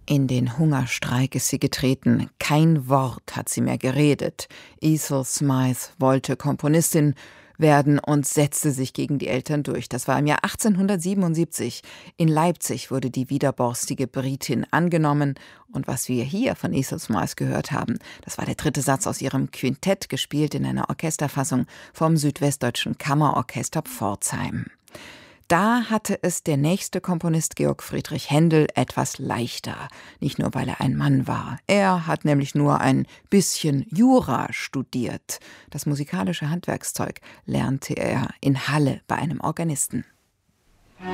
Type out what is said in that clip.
In den Hungerstreik ist sie getreten. Kein Wort hat sie mehr geredet. Ethel Smyth wollte Komponistin werden und setzte sich gegen die Eltern durch. Das war im Jahr 1877. In Leipzig wurde die widerborstige Britin angenommen. Und was wir hier von Ethel Smyth gehört haben, das war der dritte Satz aus ihrem Quintett, gespielt in einer Orchesterfassung vom Südwestdeutschen Kammerorchester Pforzheim. Da hatte es der nächste Komponist Georg Friedrich Händel etwas leichter. Nicht nur, weil er ein Mann war. Er hat nämlich nur ein bisschen Jura studiert. Das musikalische Handwerkszeug lernte er in Halle bei einem Organisten.